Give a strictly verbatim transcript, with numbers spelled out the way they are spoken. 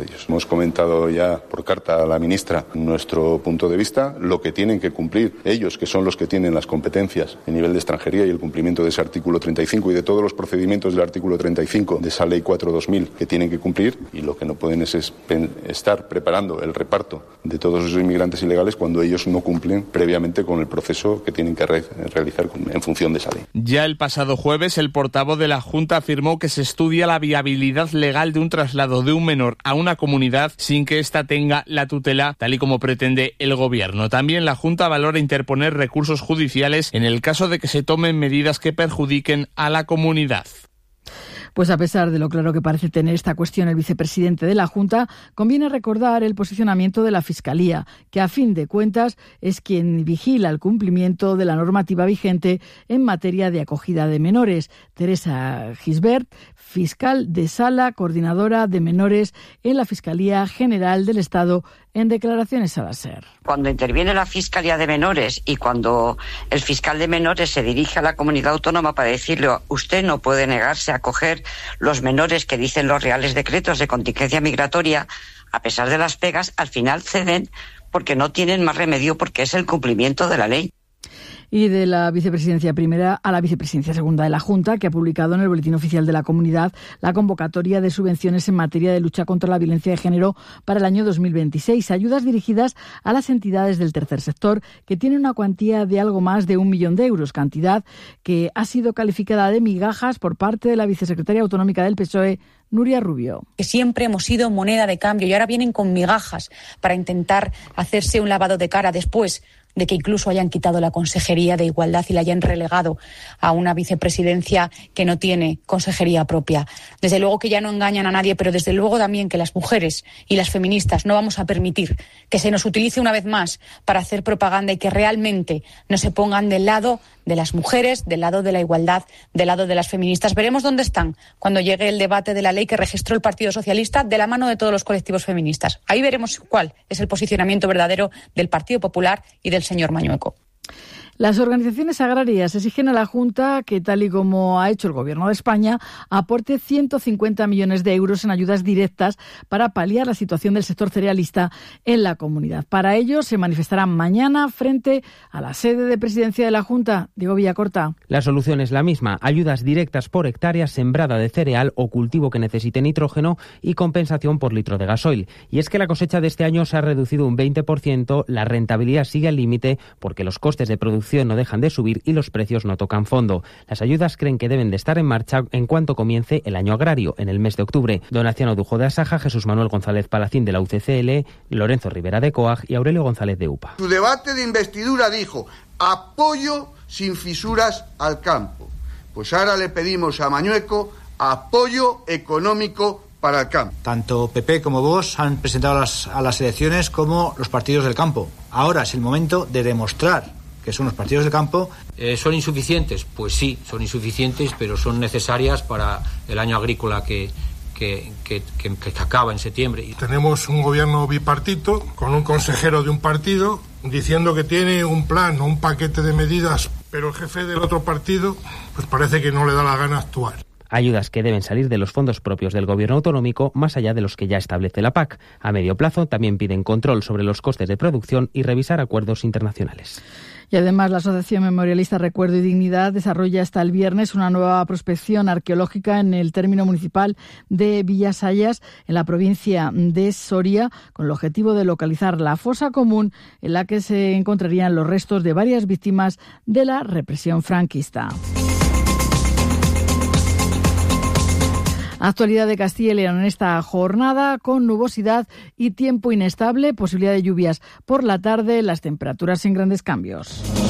de ellos. Hemos comentado ya por carta a la ministra nuestro punto de vista, lo que tienen que cumplir ellos, que son los que tienen las competencias a nivel de extranjería y el cumplimiento de ese artículo treinta y cinco y de todos los procedimientos del artículo treinta y cinco de esa ley cuatro barra dos mil que tienen que cumplir, y lo que no pueden es estar preparando el reparto de todos esos inmigrantes ilegales cuando ellos no cumplen previamente con el proceso que tienen que re- realizar en función de esa ley. Ya el pasado jueves, el portavoz de la Junta afirmó que se estudia la viabilidad legal de un traslado de un menor a una comunidad sin que ésta tenga la tutela, tal y como pretende el Gobierno. También la Junta valora interponer recursos judiciales en el caso de que se tomen medidas que perjudiquen a la comunidad. Pues a pesar de lo claro que parece tener esta cuestión el vicepresidente de la Junta, conviene recordar el posicionamiento de la Fiscalía, que a fin de cuentas es quien vigila el cumplimiento de la normativa vigente en materia de acogida de menores. Teresa Gisbert, fiscal de Sala, coordinadora de menores en la Fiscalía General del Estado, en declaraciones a la SER. Cuando interviene la Fiscalía de Menores y cuando el fiscal de menores se dirige a la comunidad autónoma para decirle usted no puede negarse a acoger los menores que dicen los reales decretos de contingencia migratoria, a pesar de las pegas, al final ceden porque no tienen más remedio porque es el cumplimiento de la ley. Y de la vicepresidencia primera a la vicepresidencia segunda de la Junta, que ha publicado en el Boletín Oficial de la Comunidad la convocatoria de subvenciones en materia de lucha contra la violencia de género para el año dos mil veintiséis. Ayudas dirigidas a las entidades del tercer sector, que tienen una cuantía de algo más de un millón de euros, cantidad que ha sido calificada de migajas por parte de la vicesecretaria autonómica del P S O E, Nuria Rubio. Que siempre hemos sido moneda de cambio y ahora vienen con migajas para intentar hacerse un lavado de cara después de que incluso hayan quitado la Consejería de Igualdad y la hayan relegado a una vicepresidencia que no tiene consejería propia. Desde luego que ya no engañan a nadie, pero desde luego también que las mujeres y las feministas no vamos a permitir que se nos utilice una vez más para hacer propaganda y que realmente no se pongan del lado de las mujeres, del lado de la igualdad, del lado de las feministas. Veremos dónde están cuando llegue el debate de la ley que registró el Partido Socialista de la mano de todos los colectivos feministas. Ahí veremos cuál es el posicionamiento verdadero del Partido Popular y del señor Mañueco. Las organizaciones agrarias exigen a la Junta que, tal y como ha hecho el Gobierno de España, aporte ciento cincuenta millones de euros en ayudas directas para paliar la situación del sector cerealista en la comunidad. Para ello, se manifestarán mañana frente a la sede de presidencia de la Junta. Diego Villacorta. La solución es la misma: ayudas directas por hectárea sembrada de cereal o cultivo que necesite nitrógeno y compensación por litro de gasoil. Y es que la cosecha de este año se ha reducido un veinte por ciento, la rentabilidad sigue al límite porque los costes de producción no dejan de subir y los precios no tocan fondo. Las ayudas creen que deben de estar en marcha en cuanto comience el año agrario, en el mes de octubre. Donación Dujo de Asaja, Jesús Manuel González Palacín de la U C C L, Lorenzo Rivera de COAG y Aurelio González de U P A. Su debate de investidura dijo: apoyo sin fisuras al campo. Pues ahora le pedimos a Mañueco apoyo económico para el campo. Tanto P P como Vox han presentado a las, a las elecciones como los partidos del campo. Ahora es el momento de demostrar que son los partidos del campo. Eh, ¿Son insuficientes? Pues sí, son insuficientes, pero son necesarias para el año agrícola que, que, que, que, que acaba en septiembre. Tenemos un gobierno bipartito con un consejero de un partido diciendo que tiene un plan o un paquete de medidas, pero el jefe del otro partido pues parece que no le da la gana actuar. Ayudas que deben salir de los fondos propios del Gobierno autonómico, más allá de los que ya establece la P A C. A medio plazo también piden control sobre los costes de producción y revisar acuerdos internacionales. Y además la Asociación Memorialista Recuerdo y Dignidad desarrolla hasta el viernes una nueva prospección arqueológica en el término municipal de Villasayas, en la provincia de Soria, con el objetivo de localizar la fosa común en la que se encontrarían los restos de varias víctimas de la represión franquista. Actualidad de Castilla y León en esta jornada, con nubosidad y tiempo inestable, posibilidad de lluvias por la tarde, las temperaturas sin grandes cambios.